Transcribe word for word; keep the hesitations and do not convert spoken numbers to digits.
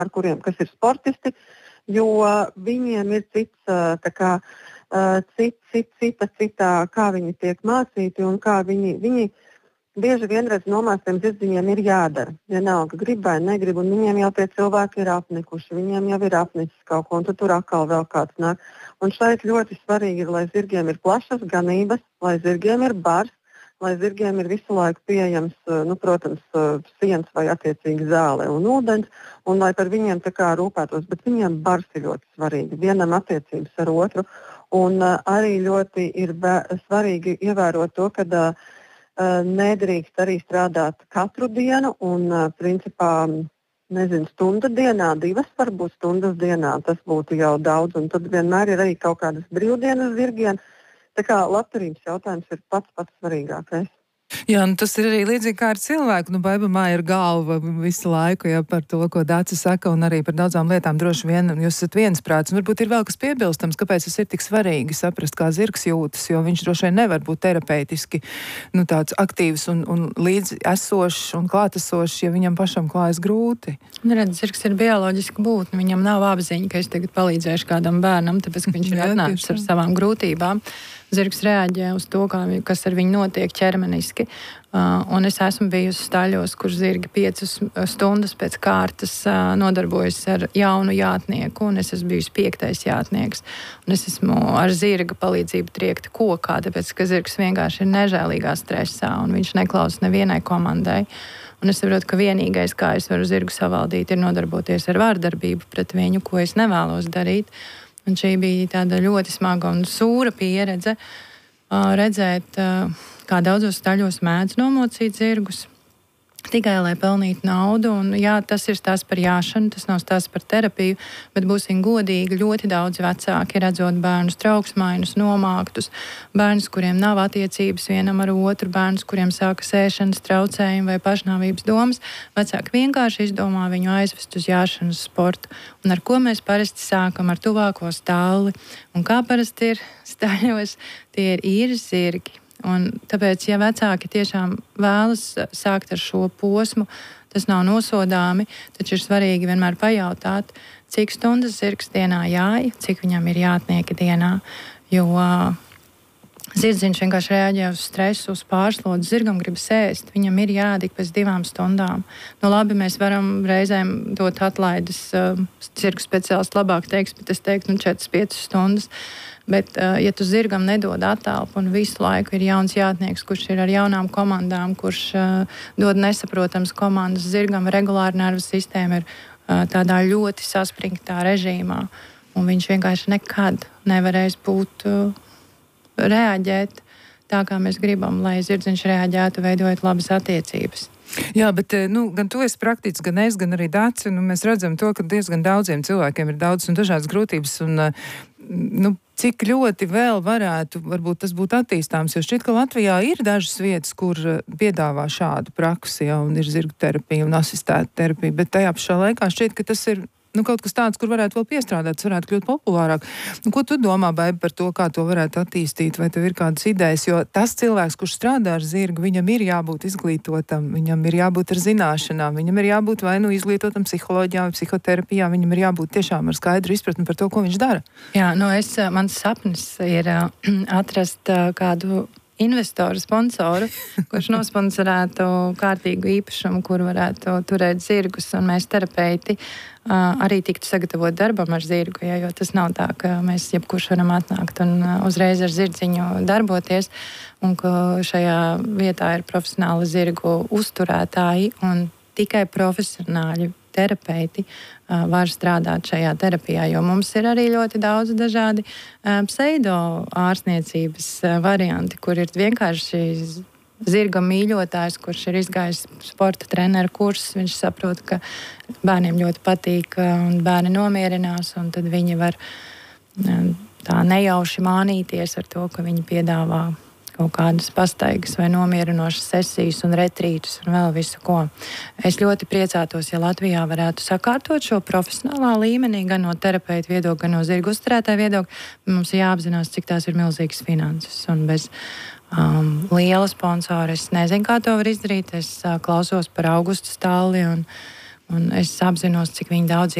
ar kuriem, kas ir sportisti, jo viņiem ir cits, tā kā, cit, cit, cita, citā, kā viņi tiek mācīti un kā viņi, viņi bieži vien redz nomāstiem zirdziņiem ir jādara. Vienalga, grib vai negrib, un viņiem jau tie cilvēki ir apnikuši, viņiem jau ir apnicis kaut ko, un tu tur atkal vēl kāds nāk. Un šeit ļoti svarīgi ir, lai zirgiem ir plašas ganības, lai zirgiem ir bars, lai zirgiem ir visu laiku pieejams, nu, protams, siens vai attiecīgi zāle un ūdens, un lai par viņiem tā kā rūpētos, bet viņiem bars ir ļoti svarīgi, vienam attiecības ar otru, un uh, arī ļoti ir bē- svarīgi ievērot to, ka uh, nedrīkst arī strādāt katru dienu, un uh, principā, nezinu, stunda dienā, divas varbūt stundas dienā, tas būtu jau daudz, un tad vienmēr ir arī kaut kādas brīvdienas zirgiem. Tā kā labturības jautājums ir pats pats svarīgākais. Jā, nu tas ir arī līdzīgi kā ar cilvēku. Nu, baibamā ir galva visu laiku, ja par to, ko Dāca saka, un arī par daudzām lietām droši vien jūs esat viensprāts. Un varbūt ir vēl kas piebilstams, kāpēc tas ir tik svarīgi saprast, kā zirgs jūtas, jo viņš droši vien nevar būt terapeitiski, nu, tāds aktīvs un, un līdz esošs un klātesošs, ja viņam pašam klājas grūti. Nu, redz, zirgs ir bioloģiski būtne. Viņam nav apziņa, ka es tagad palīdzēšu kādam bērnam, tāpēc, ka viņš ir atnācis ar savām grūtībām. Zirgs reaģē uz to, kā, kas ar viņu notiek ķermeniski. Uh, un es esmu bijusi staļos, kur zirgi piecas stundas pēc kārtas uh, nodarbojas ar jaunu jātnieku, un es esmu bijusi piektais jātnieks. Un es esmu ar zirga palīdzību triekta kokā, tāpēc, ka zirgs vienkārši ir nežēlīgā stresā, un viņš neklausa nevienai komandai. Un es saprotu, ka vienīgais, kā es varu zirgu savaldīt, ir nodarboties ar vārdarbību pret viņu, ko es nevēlos darīt. Un šī bija tāda ļoti smaga un sūra pieredze uh, redzēt, uh, kā daudzos staļos mēdz nomocīt zirgus. Tikai, lai pelnītu naudu, un jā, tas ir stāsts par jāšanu, tas nav stāsts par terapiju, bet būsim godīgi, ļoti daudz vecāki, redzot bērnus trauksmainus, nomāktus, bērnus, kuriem nav attiecības vienam ar otru, bērnus, kuriem sākas ēšanas traucējumi vai pašnāvības domas, vecāki vienkārši izdomā viņu aizvest uz jāšanas sportu. Un ar ko mēs parasti sākam? Ar tuvāko stāli. Un kā parasti ir staļos, tie ir īri zirgi. Un tāpēc, ja vecāki tiešām vēlas sākt ar šo posmu, tas nav nosodāmi, taču ir svarīgi vienmēr pajautāt, cik stundas zirgs dienā jāj, cik viņam ir jātnieki dienā, jo uh, zirdziņš vienkārši reaģē uz stresu, uz pārslodzi, zirgam gribas ēst, viņam ir jādīk pēc divām stundām. Nu labi, mēs varam reizēm dot atlaides, uh, zirgu speciālists labāk teiks, bet es teiktu, nu četras piecas stundas. Bet, uh, ja tu zirgam nedod attālpu un visu laiku ir jauns jātnieks, kurš ir ar jaunām komandām, kurš uh, dod nesaprotams komandas, zirgam regulāri nervu sistēma ir uh, tādā ļoti saspringtā režīmā, un viņš vienkārši nekad nevarēs būt, uh, reaģēt tā, kā mēs gribam, lai zirdziņš reaģētu, veidojot labas attiecības. Jā, bet nu, gan tu esi praktiķis, gan es, gan arī Dāca, nu, mēs redzam to, ka diezgan daudziem cilvēkiem ir daudz un dažādas grūtības, un nu, cik ļoti vēl varētu, varbūt tas būtu attīstāms, jo šķiet, ka Latvijā ir dažas vietas, kur piedāvā šādu praksi, ja, un ir zirgu terapija un asistēta terapija, bet tajā pašā laikā šķiet, ka tas ir nu, kaut kas tāds, kur varētu vēl piestrādāt, tas varētu kļūt populārāk. Nu, ko tu domā, Baiba, par to, kā to varētu attīstīt, vai tev ir kādas idejas, jo tas cilvēks, kurš strādā ar zirgu, viņam ir jābūt izglītotam, viņam ir jābūt ar zināšanām, viņam ir jābūt vai nu izglītotam psiholoģijā vai psihoterapijā, viņam ir jābūt tiešām ar skaidru izpratni par to, ko viņš dara. Jā, nu es, mans sapnis ir uh, atrast uh, kādu investoru, sponsoru, kurš nosponsorētu kārtīgu īpašumu, kur varētu turēt zirgus, un mēs terapeiti uh, arī tiktu sagatavot darbam ar zirgu, ja, jo tas nav tā, ka mēs jebkurš varam atnākt un uh, uzreiz ar zirdziņu darboties, un ka šajā vietā ir profesionāli zirgu uzturētāji un tikai profesionāļi terapeiti uh, var strādāt šajā terapijā, jo mums ir arī ļoti daudz dažādi uh, pseido ārstniecības uh, varianti, kur ir vienkārši zirga mīļotājs, kurš ir izgājis sporta treneru kursus, viņš saprot, ka bērniem ļoti patīk uh, un bērni nomierinās, un tad viņi var uh, tā nejauši mānīties ar to, ka viņi piedāvā kaut kādas pastaigas vai nomierinošas sesijas un retrītus un vēl visu ko. Es ļoti priecātos, ja Latvijā varētu sakārtot šo profesionālā līmenī, gan no terapeita viedokļa, gan no zirgu uzturētāja viedokļa. Mums ir jāapzinās, cik tās ir milzīgas finanses. Un bez um, liela sponsora es nezinu, kā to var izdarīt. Es uh, klausos par Augustu stāli un Un es apzinos, cik viņi daudz